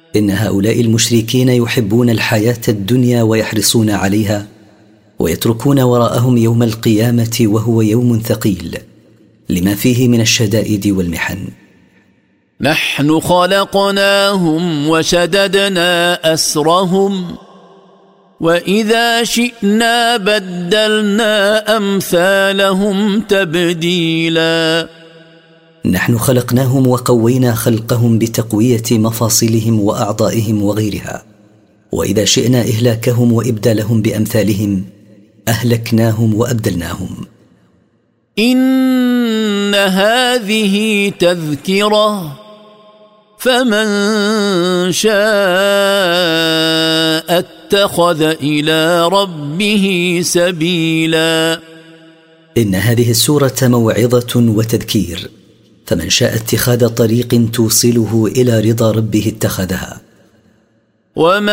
إن هؤلاء المشركين يحبون الحياة الدنيا ويحرصون عليها، ويتركون وراءهم يوم القيامة وهو يوم ثقيل لما فيه من الشدائد والمحن. نحن خلقناهم وشددنا أسرهم وإذا شئنا بدلنا أمثالهم تبديلا. نحن خلقناهم وقوينا خلقهم بتقوية مفاصلهم وأعضائهم وغيرها، وإذا شئنا إهلاكهم وإبدالهم بأمثالهم أهلكناهم وأبدلناهم. إن هذه تذكرة فمن شاء اتخذ إلى ربه سبيلا. إن هذه السورة موعظة وتذكير، فمن شاء اتخاذ طريق توصله إلى رضا ربه اتخذها.